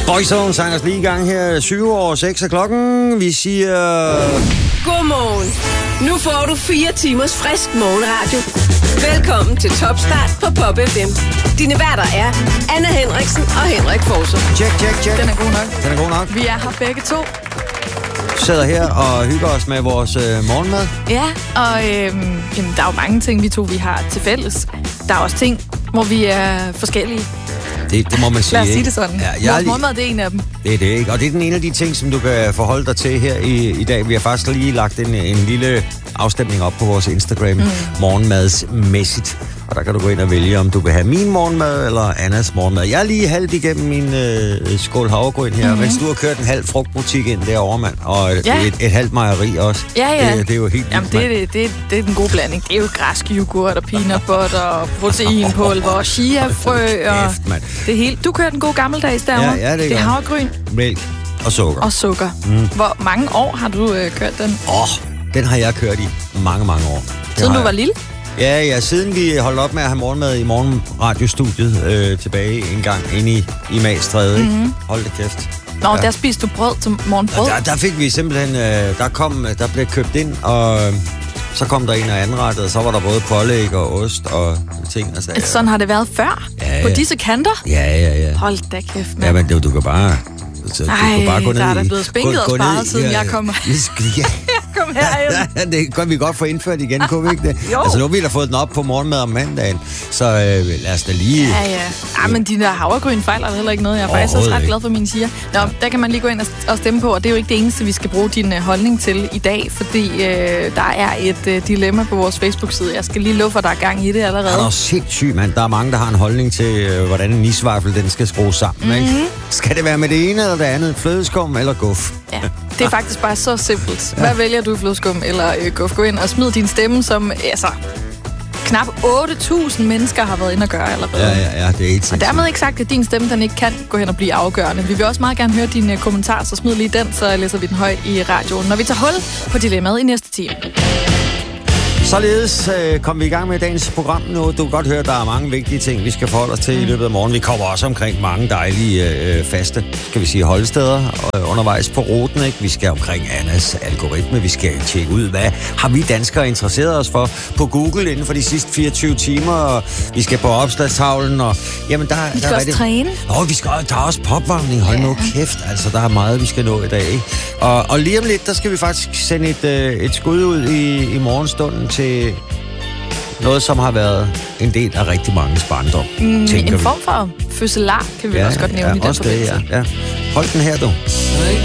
Boyzone sang os lige i gang her 7:06 klokken. Vi siger... Godmorgen. Nu får du 4 timers frisk morgenradio. Velkommen til Topstart på Pop FM. Dine værter er Anna Henriksen og Henrik Forser. Check. Den er god nok. Den er god nok. Vi er her begge to. Sidder her og hygger os med vores morgenmad. Ja, og jamen, der er jo mange ting, vi har til fælles. Der er også ting, hvor vi er forskellige. Det må man sige. Lad os sige det sådan. Ja, vores morgenmad, det er en af dem. Det er det, ikke? Og det er den ene af de ting, som du kan forholde dig til her i dag. Vi har faktisk lige lagt en lille afstemning op på vores Instagram, morgenmadsmæssigt. Og der kan du gå ind og vælge, om du vil have min morgenmad eller Annas morgenmad. Jeg er lige halvt igennem min skål havregryn her, mens du har kørt en halv frugtbutik ind derovre, mand. Og et halvt mejeri også. Ja. Det er jo helt jamen, det er den gode blanding. Det er jo græsk yoghurt og peanut butter og proteinpulver og chiafrø. Og det er helt. Du kører den gode gammeldags derovre. Ja, det er havregryn. Mælk og sukker. Hvor mange år har du kørt den? Den har jeg kørt i mange år. Siden du var lille? Ja, siden vi holdt op med at have morgenmad i morgenradiostudiet tilbage en gang inde i Magstræde, ikke? Hold da kæft. Nå, der spiste du brød til morgenbrød? Der fik vi simpelthen, der blev købt ind, og så kom der en og anrettet, og så var der både pålæg og ost og ting. Altså, sådan har det været før? Ja. På disse kanter? Ja. Hold da kæft, mand. Ja, men du kan bare... Så du kan bare gå ned der er da blevet spænket og sparet, siden jeg kom herind. Det kan vi godt få indført igen, kunne vi ikke det? Jo. Altså, nu har vi da fået den op på morgenmad om mandagen, så lad os da lige... Ja, men de der havregryn fejler heller ikke noget. Jeg er faktisk også ret glad for mine siger. Nå, der kan man lige gå ind og stemme på, og det er jo ikke det eneste, vi skal bruge din holdning til i dag, fordi der er et dilemma på vores Facebook-side. Jeg skal lige love for, at der er gang i det allerede. Det er sindssygt, mand. Der er mange, der har en holdning til, hvordan en isvaffel den skal skrues sammen, ikke? Skal det være med det ene eller det andet? Flødeskum eller guf? Ja, det er faktisk bare så simpelt. Hvad vælger du, flødeskum eller guf? Gå ind og smid din stemme, som knap 8.000 mennesker har været inde og gøre allerede. Ja, det er helt sindssygt. Og dermed ikke sagt, at din stemme den ikke kan gå hen og blive afgørende. Vi vil også meget gerne høre dine kommentarer, så smid lige den, så læser vi den højt i radioen, når vi tager hul på dilemmaet i næste time. Således kom vi i gang med dagens program nu. Du kan godt høre, at der er mange vigtige ting, vi skal forholde os til i løbet af morgen. Vi kommer også omkring mange dejlige faste, skal vi sige, holdsteder undervejs på ruten, ikke? Vi skal omkring Annas algoritme. Vi skal tjekke ud, hvad har vi danskere interesseret os for på Google inden for de sidste 24 timer. Og vi skal på opslagstavlen. Og, jamen, vi skal også træne. Der er også popvarmning. Hold nu kæft. Altså, der er meget, vi skal nå i dag, ikke? Og lige om lidt, der skal vi faktisk sende et skud ud i morgenstunden til noget, som har været en del af rigtig mange barndom, tænker vi. En form for fødselar, kan vi også godt nævne i den forbindelse. Ja. Hold den her, du. I